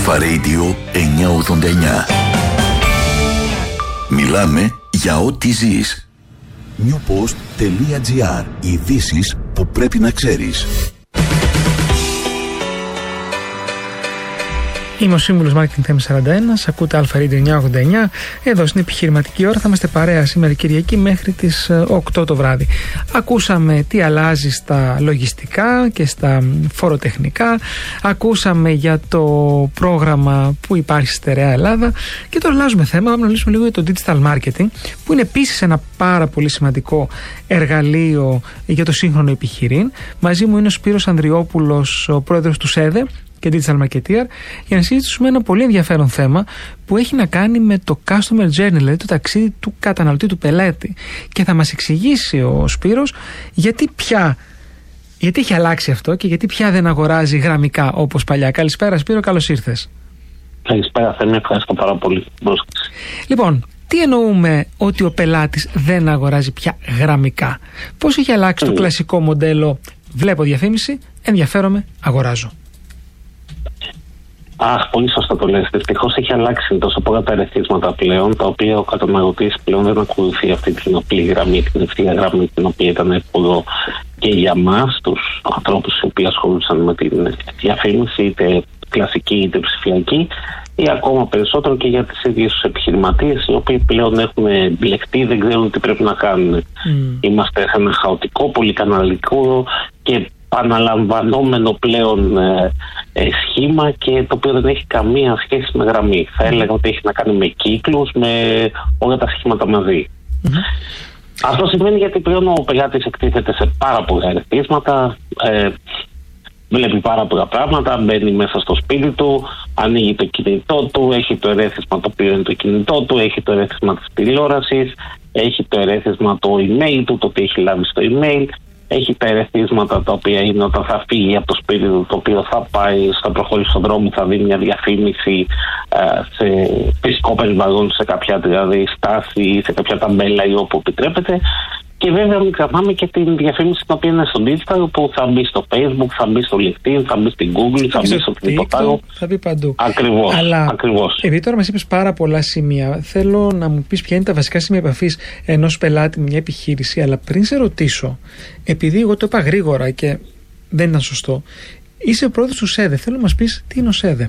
Αλφα Radio 989. Μιλάμε για ό,τι ζεις. newpost.gr. Ειδήσεις που πρέπει να ξέρεις. Είμαι ο σύμβουλος Marketing Θέμης 41, ακούτε Αλφα Radio 989. Εδώ στην επιχειρηματική ώρα θα είμαστε παρέα σήμερα Κυριακή μέχρι τις 8 το βράδυ. Ακούσαμε τι αλλάζει στα λογιστικά και στα φοροτεχνικά. Ακούσαμε για το πρόγραμμα που υπάρχει στη Στερεά Ελλάδα. Και τώρα αλλάζουμε θέμα. Πάμε να μιλήσουμε λίγο για το digital marketing, που είναι επίσης ένα πάρα πολύ σημαντικό εργαλείο για το σύγχρονο επιχειρήν. Μαζί μου είναι ο Σπύρος Ανδριόπουλος, ο πρόεδρος του ΣΕΔΕ και Digital Marketeer, για να συζητήσουμε ένα πολύ ενδιαφέρον θέμα που έχει να κάνει με το customer journey, δηλαδή το ταξίδι του καταναλωτή, του πελάτη. Και θα μας εξηγήσει ο Σπύρος γιατί έχει αλλάξει αυτό και γιατί πια δεν αγοράζει γραμμικά όπως παλιά. Καλησπέρα Σπύρο, καλώς ήρθες. Καλησπέρα Θέμη, ευχαριστώ πάρα πολύ. Λοιπόν, τι εννοούμε ότι ο πελάτης δεν αγοράζει πια γραμμικά? Πώς έχει αλλάξει το κλασικό μοντέλο? Βλέπω διαφήμιση, ενδιαφέρομαι, αγοράζω. Πολύ σωστά το λες. Δυστυχώς έχει αλλάξει τόσο πολλά τα ερεθίσματα πλέον, τα οποία ο καταναλωτής πλέον δεν ακολουθεί αυτή την απλή γραμμή, την ευθεία γραμμή, την οποία ήταν εύκολο και για μας, τους ανθρώπους οι οποίοι ασχολούσαν με τη διαφήμιση, είτε κλασική είτε ψηφιακή, ή ακόμα περισσότερο και για τις ίδιες τους επιχειρηματίες, οι οποίοι πλέον έχουν μπλεχτεί, δεν ξέρουν τι πρέπει να κάνουν. Είμαστε σε ένα χαοτικό, πολυκαναλικό και αναλαμβανόμενο πλέον σχήμα, και το οποίο δεν έχει καμία σχέση με γραμμή. Θα έλεγα ότι έχει να κάνει με κύκλους, με όλα τα σχήματα μαζί. Αυτό σημαίνει γιατί πλέον ο πελάτης εκτίθεται σε πάρα πολλά ερεθίσματα, βλέπει πάρα πολλά πράγματα, μπαίνει μέσα στο σπίτι του, ανοίγει το κινητό του, έχει το ερέθισμα το οποίο είναι το κινητό του, έχει το ερέθισμα της τηλεόρασης, έχει το ερέθισμα το email του, το οποίο έχει λάβει στο email. Έχει τα ερεθίσματα τα οποία είναι όταν θα φύγει από το σπίτι του, το οποίο θα πάει, θα προχωρήσει στον δρόμο, θα δει μια διαφήμιση σε φυσικό περιβάλλον, σε κάποια δηλαδή στάση ή σε κάποια ταμπέλα ή όπου επιτρέπεται. Και βέβαια μην ξεχνάμε και την διαφήμιση την οποία είναι στο digital, που θα μπει στο Facebook, θα μπει στο LinkedIn, θα μπει στην Google, θα μπει στο οτιδήποτε άλλο. Θα μπει παντού. Ακριβώς. Επειδή τώρα μας είπες πάρα πολλά σημεία, θέλω να μου πεις ποια είναι τα βασικά σημεία επαφής ενός πελάτη με μια επιχείρηση. Αλλά πριν σε ρωτήσω, επειδή εγώ το είπα γρήγορα και δεν ήταν σωστό, είσαι πρόεδρος του ΣΕΔΕ. Θέλω να μας πεις τι είναι ο ΣΕΔΕ.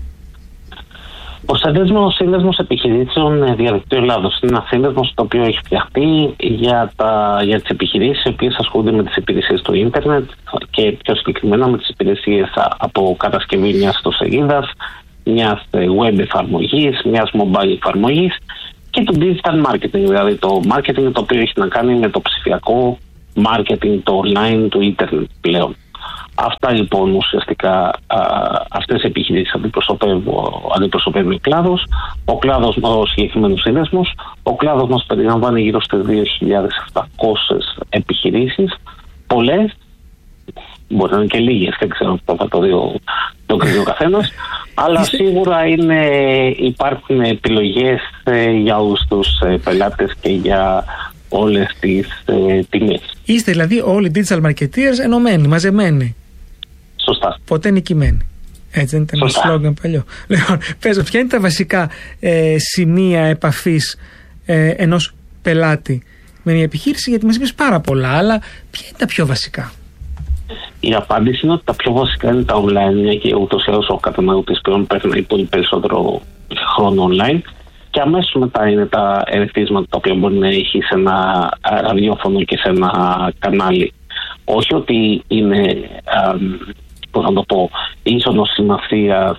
Ο ΣΕΔΕ είναι ο Σύνδεσμος Επιχειρήσεων Διαδικτύου Ελλάδος. Είναι ένα σύνδεσμος το οποίο έχει φτιαχτεί για τις επιχειρήσεις οι οποίες ασχολούνται με τις υπηρεσίες του ίντερνετ και πιο συγκεκριμένα με τις υπηρεσίες από κατασκευή μιας ιστοσελίδας, μιας web εφαρμογής, μιας mobile εφαρμογής και το digital marketing, δηλαδή το marketing το οποίο έχει να κάνει με το ψηφιακό marketing, το online, το ίντερνετ πλέον. Αυτά λοιπόν ουσιαστικά αυτές οι επιχειρήσεις αντιπροσωπεύει ο κλάδος. Ο κλάδος, ο συγκεκριμένος σύνδεσμος, ο κλάδος μας περιλαμβάνει γύρω στις 2.700 επιχειρήσεις. Πολλές, μπορεί να είναι και λίγες, δεν ξέρω πώς θα το κρίνει ο καθένας, αλλά σίγουρα υπάρχουν επιλογές για όλους τους πελάτες και για όλες τις τιμές. Είστε δηλαδή όλοι digital marketeers ενωμένοι, μαζεμένοι. Σωστά. Ποτέ νικημένοι. Έτσι δεν ήταν ένα σλόγγαν παλιό. Λοιπόν, πες, ποια είναι τα βασικά σημεία επαφής ενός πελάτη με μια επιχείρηση? Γιατί μας είπες πάρα πολλά, αλλά ποια είναι τα πιο βασικά? Η απάντηση είναι ότι τα πιο βασικά είναι τα online, και ούτως ή άλλως ο καταναλωτής πλέον παίρνει πολύ περισσότερο χρόνο online. Και αμέσως μετά είναι τα ερεθίσματα τα οποία μπορεί να έχει σε ένα ραδιόφωνο και σε ένα κανάλι. Όχι ότι είναι, πώς να το πω, ίσονος σημασίας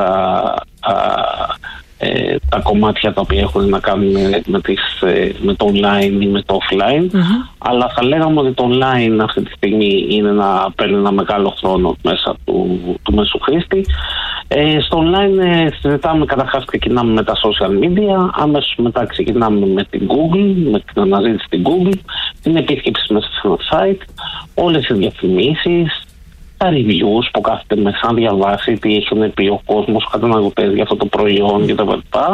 τα κομμάτια τα οποία έχουν να κάνουν με το online ή με το offline, αλλά θα λέγαμε ότι το online αυτή τη στιγμή είναι να παίρνει ένα μεγάλο χρόνο μέσα του μέσου χρήστη. Στο online συζητάμε, καταρχάς ξεκινάμε με τα social media, αμέσως μετά ξεκινάμε με την Google, με την αναζήτηση στην Google, την επίσκεψη μέσα σε ένα site, όλες τις διαφημίσεις, τα reviews που κάθεται μέσα να διαβάσει τι έχουν πει ο κόσμος, οι καταναλωτές για αυτό το προϊόν κτλ.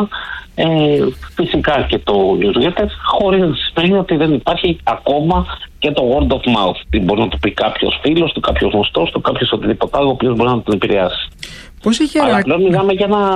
Φυσικά και το newsletter, χωρίς να σημαίνει ότι δεν υπάρχει ακόμα και το word of mouth. Τι μπορεί να το πει κάποιος φίλος του, κάποιος γνωστός του, κάποιος οτιδήποτε άλλο, ο οποίος μπορεί να τον επηρεάσει. Πώς είχε αλλά πλέον μιλάμε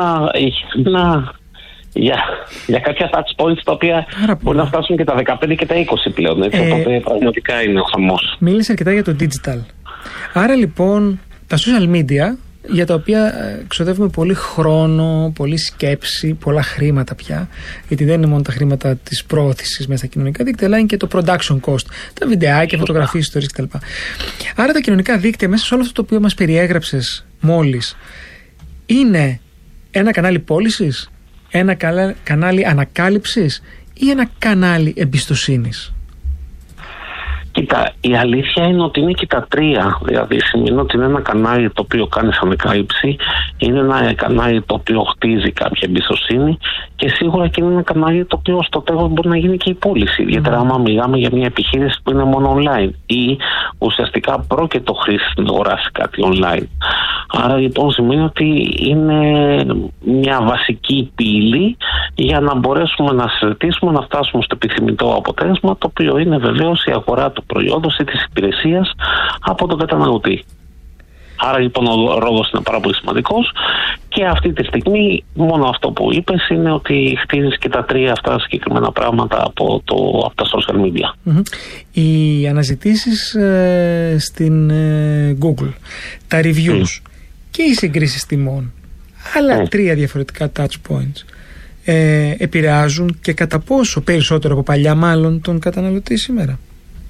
για κάποια touch points τα οποία μπορεί να φτάσουν και τα 15 και τα 20 πλέον. Οπότε πραγματικά είναι ο χαμός. Μίλησε αρκετά για το digital. Άρα λοιπόν τα social media, για τα οποία ξοδεύουμε πολύ χρόνο, πολλή σκέψη, πολλά χρήματα πια, γιατί δεν είναι μόνο τα χρήματα της προώθησης μέσα στα κοινωνικά δίκτυα, αλλά είναι και το production cost, τα βιντεάκια, φωτογραφίες, ιστορίες κτλ. Άρα τα κοινωνικά δίκτυα, μέσα σε όλο αυτό το οποίο μας περιέγραψες μόλις, είναι ένα κανάλι πώλησης, ένα κανάλι ανακάλυψης ή ένα κανάλι εμπιστοσύνης? Κοίτα, η αλήθεια είναι ότι είναι και τα τρία. Δηλαδή, σημαίνει ότι είναι ένα κανάλι το οποίο κάνει ανακάλυψη, είναι ένα κανάλι το οποίο χτίζει κάποια εμπιστοσύνη και σίγουρα και είναι ένα κανάλι το οποίο στο τέλος μπορεί να γίνει και η πώληση. Ιδιαίτερα άμα μιλάμε για μια επιχείρηση που είναι μόνο online ή ουσιαστικά πρόκειτο χρήση να αγοράσει κάτι online. Άρα λοιπόν σημαίνει ότι είναι μια βασική πύλη για να μπορέσουμε να συζητήσουμε, να φτάσουμε στο επιθυμητό αποτέλεσμα, το οποίο είναι βεβαίως η αγορά του προϊόντος ή της υπηρεσίας από τον καταναλωτή. Άρα λοιπόν ο ρόλος είναι πάρα πολύ σημαντικός και αυτή τη στιγμή μόνο αυτό που είπες είναι ότι χτίζεις και τα τρία αυτά συγκεκριμένα πράγματα από τα social media. Οι αναζητήσεις στην Google, τα reviews και οι συγκρίσεις τιμών, άλλα τρία διαφορετικά touch points, επηρεάζουν και κατά πόσο περισσότερο από παλιά μάλλον τον καταναλωτή σήμερα?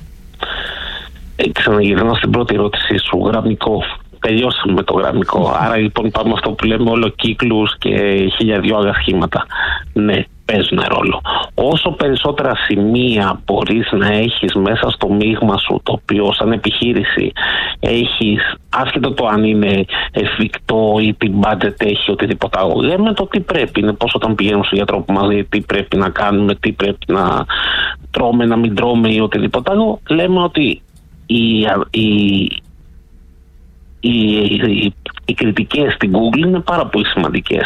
Ξαναγυρνάω στην πρώτη ερώτηση σου, γραμμικό. Τελειώσαμε με το γραμμικό. Άρα λοιπόν πάμε αυτό που λέμε όλο κύκλους και 1002 άλλα σχήματα. Ναι, παίζουν ρόλο. Όσο περισσότερα σημεία μπορείς να έχεις μέσα στο μείγμα σου, το οποίο σαν επιχείρηση έχεις, άσχετο το αν είναι εφικτό ή τι budget έχει, οτιδήποτε άλλο. Λέμε το τι πρέπει. Είναι πώς όταν πηγαίνουμε στον γιατρό που μας λέει τι πρέπει να κάνουμε, τι πρέπει να τρώμε, να μην τρώμε ή οτιδήποτε άλλο. Λέμε ότι οι κριτικές στην Google είναι πάρα πολύ σημαντικές.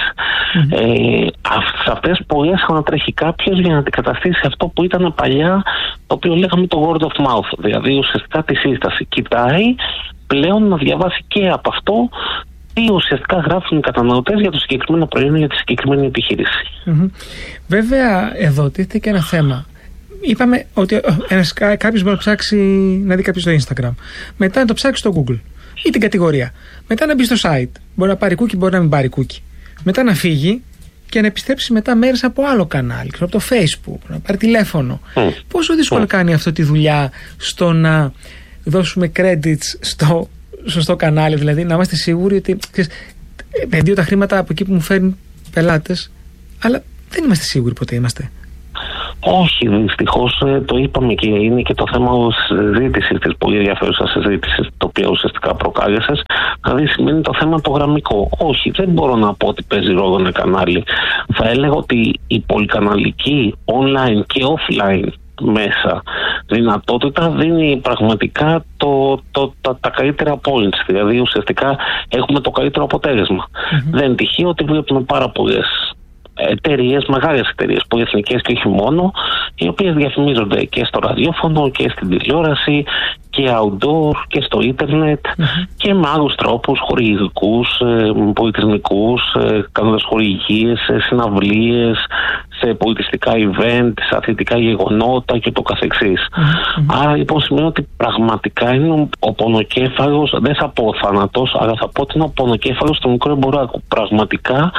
Σε αυτές πολλές ανατρέχει κάποιος για να αντικαταστήσει αυτό που ήταν παλιά, το οποίο λέγαμε το word of mouth, δηλαδή ουσιαστικά τη σύσταση. Κοιτάει πλέον να διαβάσει και από αυτό τι ουσιαστικά γράφουν οι καταναλωτές για το συγκεκριμένο προϊόν, για τη συγκεκριμένη επιχείρηση. Βέβαια εδώ τίθεται και ένα θέμα. Είπαμε ότι κάποιος μπορεί να ψάξει, να δει κάποιος στο Instagram, μετά να το ψάξει στο Google ή την κατηγορία, μετά να μπει στο site, μπορεί να πάρει cookie, μπορεί να μην πάρει cookie, μετά να φύγει και να επιστρέψει μετά μέρες από άλλο κανάλι, από το Facebook, να πάρει τηλέφωνο. Πόσο δύσκολο κάνει αυτό τη δουλειά στο να δώσουμε credits στο σωστό κανάλι, δηλαδή να είμαστε σίγουροι ότι επενδύω τα χρήματα από εκεί που μου φέρνουν πελάτες, αλλά δεν είμαστε σίγουροι ποτέ είμαστε? Όχι, δυστυχώς το είπαμε και είναι και το θέμα της συζήτησης, της πολύ ενδιαφέρουσας συζήτησης, το οποίο ουσιαστικά προκάλεσες. Δηλαδή σημαίνει το θέμα το γραμμικό. Όχι, δεν μπορώ να πω ότι παίζει ρόλο ένα κανάλι. Θα έλεγα ότι η πολυκαναλική online και offline μέσα δυνατότητα δίνει πραγματικά τα καλύτερα points. Δηλαδή ουσιαστικά έχουμε το καλύτερο αποτέλεσμα. Δεν είναι τυχαίο ότι βλέπουμε πάρα πολλές εταιρείες, μεγάλες εταιρείες, πολυεθνικές και όχι μόνο, οι οποίες διαφημίζονται και στο ραδιόφωνο και στην τηλεόραση και outdoor και στο ίντερνετ και με άλλους τρόπους χορηγικούς, πολιτισμικούς, κάνοντας χορηγίες σε συναυλίες, σε πολιτιστικά event, σε αθλητικά γεγονότα και το καθεξής. Άρα λοιπόν σημαίνει ότι πραγματικά είναι ο πονοκέφαλος, δεν θα πω θάνατος, αλλά θα πω ότι είναι ο πονοκέφαλος του μικρού εμποράκου. Πραγματικά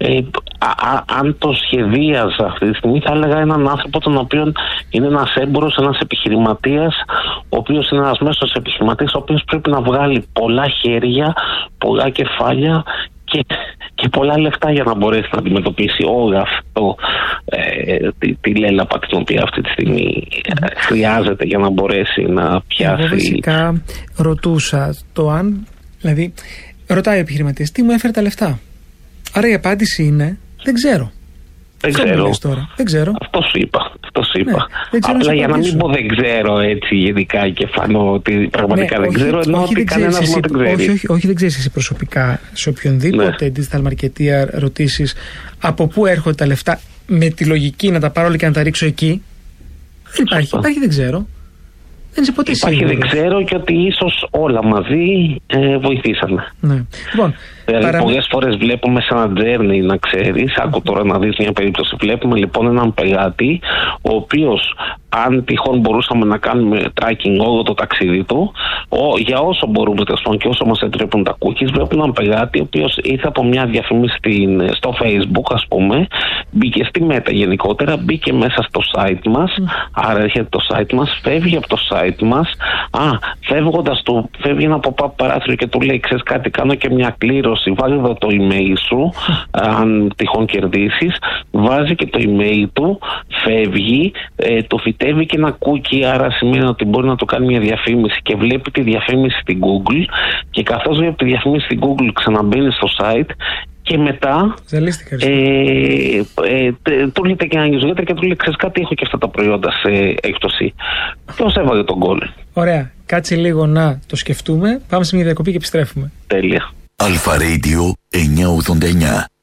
αν το σχεδίαζα αυτή τη στιγμή, θα έλεγα έναν άνθρωπο τον οποίο είναι ένας έμπορος, ένας επιχειρηματίας, ο οποίος είναι ένας μέσος επιχειρηματίας, ο οποίος πρέπει να βγάλει πολλά χέρια, πολλά κεφάλια και πολλά λεφτά για να μπορέσει να αντιμετωπίσει όλο αυτό τη λέλαπα την οποία αυτή τη στιγμή χρειάζεται για να μπορέσει να πιάσει. Εγώ βασικά ρωτούσα το αν, δηλαδή ρωτάει ο επιχειρηματίας τι μου έφερε τα λεφτά. Άρα η απάντηση είναι δεν ξέρω. Δεν ξέρω. Δεν ξέρω. Αυτό σου είπα. Ναι, απλά για να μην πω δεν ξέρω έτσι γενικά και φανώ ότι πραγματικά δεν ξέρω, ενώ ότι κανένας μου δεν ξέρει. Όχι, δεν ξέρεις εσύ προσωπικά σε οποιονδήποτε digital marketer ρωτήσεις από πού έρχονται τα λεφτά με τη λογική να τα πάρω όλα και να τα ρίξω εκεί. Δεν υπάρχει δεν ξέρω. Δεν είσαι ποτέ σίγουρος. Δεν ξέρω, και ότι ίσως όλα μαζί βοηθήσανε. Ναι. Λοιπόν, πολλές φορές βλέπουμε σε ένα journey, να ξέρεις, άκου τώρα να δεις μια περίπτωση. Βλέπουμε λοιπόν έναν πελάτη, ο οποίος, αν τυχόν μπορούσαμε να κάνουμε tracking όλο το ταξίδι του, για όσο μπορούμε και όσο μας επιτρέπουν τα cookies, βλέπουμε έναν πελάτη ο οποίος ήρθε από μια διαφήμιση στο Facebook, ας πούμε, μπήκε στη Meta γενικότερα, μπήκε μέσα στο site μας, άρα έρχεται το site μας, φεύγει από το site μας, φεύγοντας του, φεύγει ένα pop-up παράθυρο και του λέει: ξέρεις κάτι, κάνω και μια κλήρωση, βάλε εδώ το email σου, αν τυχόν κερδίσεις. Βάζει και το email του, φεύγει, του φυτεύει και ένα cookie, άρα σημαίνει ότι μπορεί να του κάνει μια διαφήμιση, και βλέπει τη διαφήμιση στην Google, και καθώς βλέπει τη διαφήμιση στην Google ξαναμπαίνει στο site. Και μετά του λέτε και ένα newsletter και του λέει: ξέρεις κάτι, έχω και αυτά τα προϊόντα σε έκπτωση. Ποιος έβαλε τον goal? Ωραία, κάτσε λίγο να το σκεφτούμε. Πάμε σε μια διακοπή και επιστρέφουμε. Τέλεια. Αλφα Radio 989.